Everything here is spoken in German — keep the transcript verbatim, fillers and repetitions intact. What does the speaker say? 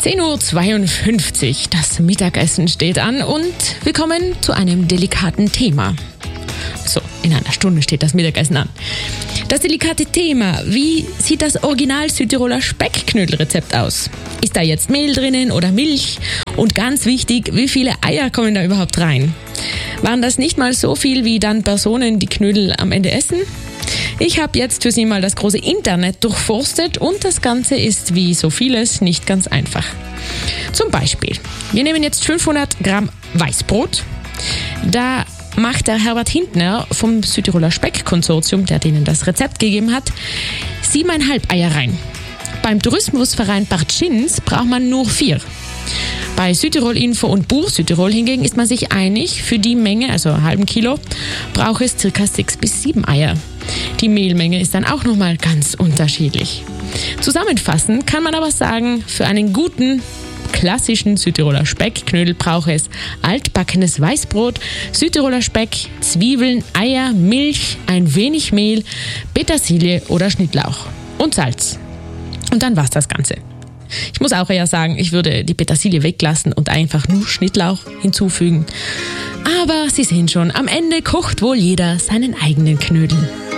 zehn Uhr zweiundfünfzig, das Mittagessen steht an und wir kommen zu einem delikaten Thema. So, in einer Stunde steht das Mittagessen an. Das delikate Thema, wie sieht das Original Südtiroler Speckknödelrezept aus? Ist da jetzt Mehl drinnen oder Milch? Und ganz wichtig, wie viele Eier kommen da überhaupt rein? Waren das nicht mal so viel, wie dann Personen die Knödel am Ende essen? Ich habe jetzt für Sie mal das große Internet durchforstet und das Ganze ist wie so vieles nicht ganz einfach. Zum Beispiel, wir nehmen jetzt fünfhundert Gramm Weißbrot. Da macht der Herbert Hintner vom Südtiroler Speckkonsortium, der denen das Rezept gegeben hat, siebeneinhalb Eier rein. Beim Tourismusverein Bartschins braucht man nur vier. Bei Südtirol Info und Buch Südtirol hingegen ist man sich einig, für die Menge, also einen halben Kilo, braucht es circa sechs bis sieben Eier. Die Mehlmenge ist dann auch nochmal ganz unterschiedlich. Zusammenfassend kann man aber sagen, für einen guten, klassischen Südtiroler Speckknödel braucht es altbackenes Weißbrot, Südtiroler Speck, Zwiebeln, Eier, Milch, ein wenig Mehl, Petersilie oder Schnittlauch und Salz. Und dann war's das Ganze. Ich muss auch eher sagen, ich würde die Petersilie weglassen und einfach nur Schnittlauch hinzufügen. Aber Sie sehen schon, am Ende kocht wohl jeder seinen eigenen Knödel.